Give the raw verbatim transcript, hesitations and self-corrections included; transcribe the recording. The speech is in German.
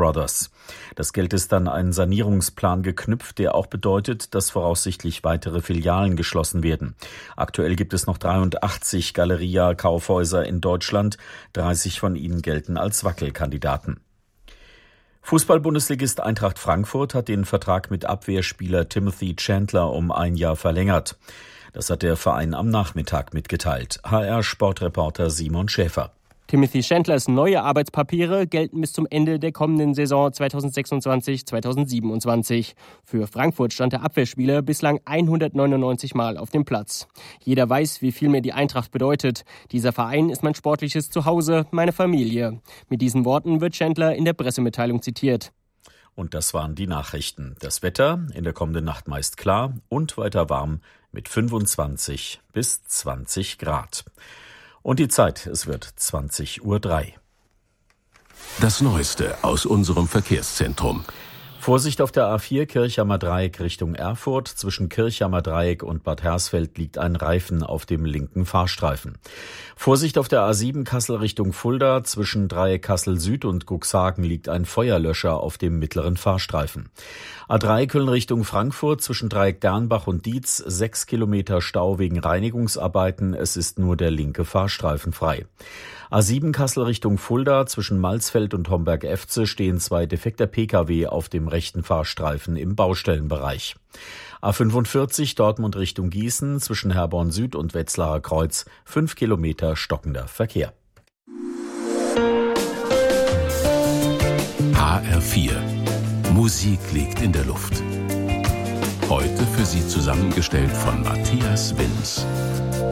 Brothers. Das Geld ist an einen Sanierungsplan geknüpft, der auch bedeutet, dass voraussichtlich weitere Filialen geschlossen werden. Aktuell gibt es noch dreiundachtzig Galeria-Kaufhäuser in Deutschland. dreißig von ihnen gelten als Wackelkandidaten. Fußball-Bundesligist Eintracht Frankfurt hat den Vertrag mit Abwehrspieler Timothy Chandler um ein Jahr verlängert. Das hat der Verein am Nachmittag mitgeteilt. H R-Sportreporter Simon Schäfer. Timothy Chandlers neue Arbeitspapiere gelten bis zum Ende der kommenden Saison zweitausendsechsundzwanzig zweitausendsiebenundzwanzig. Für Frankfurt stand der Abwehrspieler bislang hundertneunundneunzig Mal auf dem Platz. Jeder weiß, wie viel mir die Eintracht bedeutet. Dieser Verein ist mein sportliches Zuhause, meine Familie. Mit diesen Worten wird Chandler in der Pressemitteilung zitiert. Und das waren die Nachrichten. Das Wetter in der kommenden Nacht meist klar und weiter warm mit fünfundzwanzig bis zwanzig Grad. Und die Zeit, es wird zwanzig Uhr drei. Das Neueste aus unserem Verkehrszentrum. Vorsicht auf der A vier Kirchhammer Dreieck Richtung Erfurt. Zwischen Kirchhammer Dreieck und Bad Hersfeld liegt ein Reifen auf dem linken Fahrstreifen. Vorsicht auf der A sieben Kassel Richtung Fulda. Zwischen Dreieck Kassel Süd und Cuxhagen liegt ein Feuerlöscher auf dem mittleren Fahrstreifen. A drei Köln Richtung Frankfurt. Zwischen Dreieck Dernbach und Dietz sechs Kilometer Stau wegen Reinigungsarbeiten. Es ist nur der linke Fahrstreifen frei. A sieben Kassel Richtung Fulda. Zwischen Malsfeld und Homberg-Efze stehen zwei defekter Pkw auf dem rechten Fahrstreifen im Baustellenbereich. A fünfundvierzig Dortmund Richtung Gießen. Zwischen Herborn Süd und Wetzlarer Kreuz fünf Kilometer stockender Verkehr. H R vier. Musik liegt in der Luft. Heute für Sie zusammengestellt von Matthias Wins.